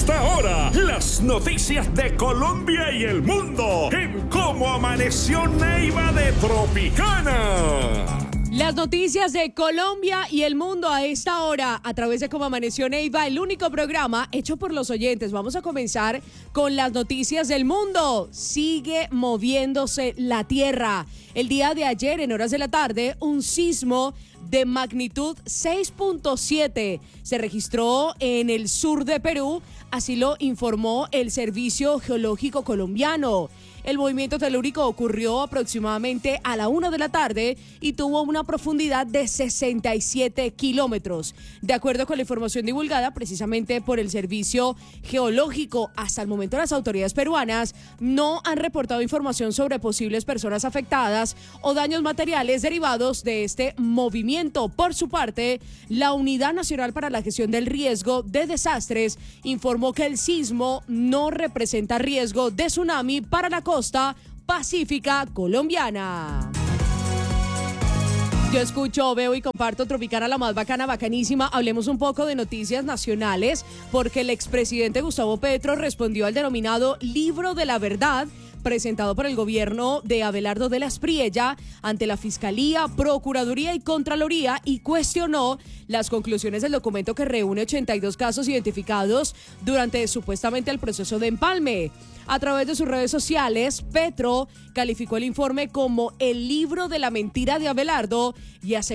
esta hora, las noticias de Colombia y el mundo en Cómo Amaneció Neiva de Tropicana. Las noticias de Colombia y el mundo a esta hora a través de Cómo Amaneció Neiva, el único programa hecho por los oyentes. Vamos a comenzar con las noticias del mundo. Sigue moviéndose la tierra. El día de ayer, en horas de la tarde, un sismo de magnitud 6.7 se registró en el sur de Perú, así lo informó el Servicio Geológico Colombiano. El movimiento telúrico ocurrió aproximadamente a la 1 de la tarde y tuvo una profundidad de 67 kilómetros. De acuerdo con la información divulgada precisamente por el Servicio Geológico, hasta el momento las autoridades peruanas no han reportado información sobre posibles personas afectadas o daños materiales derivados de este movimiento. Por su parte, la Unidad Nacional para la Gestión del Riesgo de Desastres informó que el sismo no representa riesgo de tsunami para la costa pacífica colombiana. Yo escucho, veo y comparto Tropicana, la más bacana, bacanísima. Hablemos un poco de noticias nacionales, porque el expresidente Gustavo Petro respondió al denominado Libro de la Verdad, presentado por el gobierno de Abelardo de la Espriella ante la Fiscalía, Procuraduría y Contraloría, y cuestionó las conclusiones del documento que reúne 82 casos identificados durante supuestamente el proceso de empalme. A través de sus redes sociales, Petro calificó el informe como el libro de la mentira de Abelardo y aseguró